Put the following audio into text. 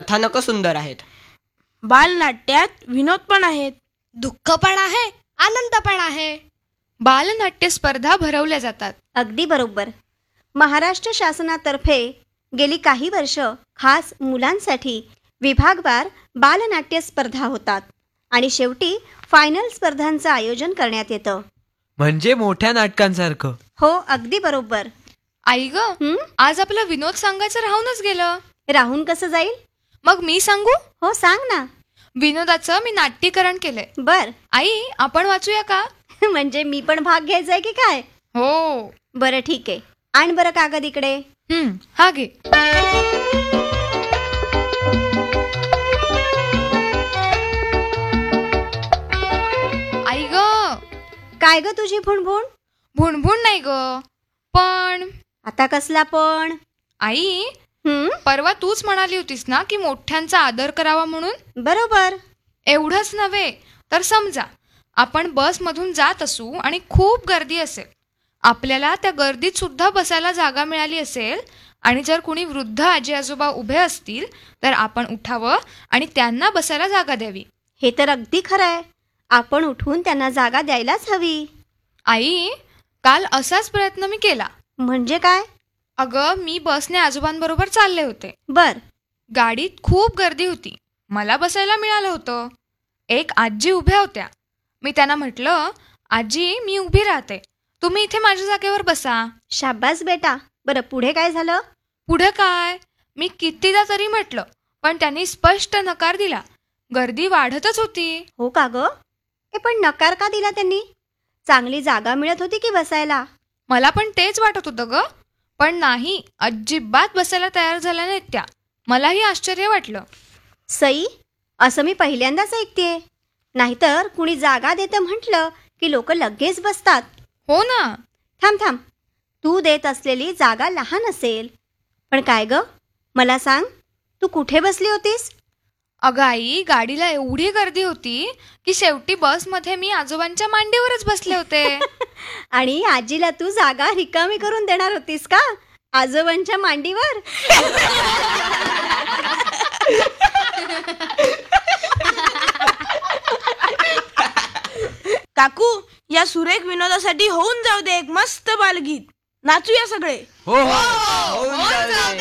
कथानकं सुंदर आहेत. बालनाट्यात विनोद पण आहेत, दुःख पण आहे, आनंद पण आहे. बालनाट्य स्पर्धा भरवल्या जातात. अगदी बरोबर. महाराष्ट्र शासनातर्फे गेली काही वर्ष खास मुलांसाठी विभागवार बालनाट्य स्पर्धा होतात आणि शेवटी फायनल स्पर्धांचं आयोजन करण्यात येतं. म्हणजे मोठ्या नाटकांसारखं. हो, अगदी बरोबर. आई ग, आज आपलं विनोद सांगायचं राहूनच गेलं. राहून कसं जाईल? मग मी सांगू? हो, सांग ना. विनोदाचं मी नाट्यीकरण केलंय. बर. आई, आपण वाचूया का? म्हणजे मी पण भाग घ्यायचाय की काय? हो. बरं, ठीक आहे. आण बरं कागद इकडे. हा घे. आई ग. काय ग तुझी भुणभुण? भुणभुण नाही ग, पण. आता कसला पण? आई, परवा तूच म्हणाली होतीस ना की मोठ्यांचा आदर करावा म्हणून. बरोबर. एवढंच नव्हे तर समजा आपण बसमधून जात असू आणि खूप गर्दी असेल, आपल्याला त्या गर्दीत सुद्धा बसायला जागा मिळाली असेल आणि जर कुणी वृद्ध आजी आजोबा उभे असतील तर आपण उठावं आणि त्यांना बसायला जागा द्यावी. हे तर अगदी खरं आहे. आपण उठून त्यांना जागा द्यायलाच हवी. आई, काल असाच प्रयत्न मी केला. म्हणजे काय? अगं, मी बसने आजोबांबरोबर चालले होते. बर. गाडीत खूप गर्दी होती, मला बसायला मिळालं होतं. एक आजी उभ्या होत्या. मी त्यांना म्हटलं, आजी मी उभी राहते, तुम्ही इथे माझ्या जागेवर बसा. शाबास बेटा. बरं, पुढे काय झालं? पुढे काय, मी कितीदा तरी म्हटलं पण त्यांनी स्पष्ट नकार दिला. गर्दी वाढतच होती. हो का ग? पण नकार का दिला त्यांनी? चांगली जागा मिळत होती की बसायला? मला पण तेच वाटत होतं ग, पण नाही, अजिबात बसायला तयार झाल्या नाहीत त्या. मलाही आश्चर्य वाटलं. सई, असं मी पहिल्यांदाच ऐकतेय. नाहीतर कुणी जागा देतं म्हटलं की लोक लगेच बसतात. हो ना. थांब थांब, तू देत असलेली जागा लहान असेल, पण काय ग, मला सांग, तू कुठे बसली होतीस? अगं आई, गाडीला एवढी गर्दी होती की शेवटी बसमध्ये मी आजोबांच्या मांडीवरच बसले होते. आणि आजीला तू जागा रिकामी करून देणार होतीस का आजोबांच्या मांडीवर? काकू, या सुरेख विनोदासाठी होऊन जाऊ दे एक मस्त बालगीत. नाचूया सगळे. हो हो, होऊन जाऊ दे.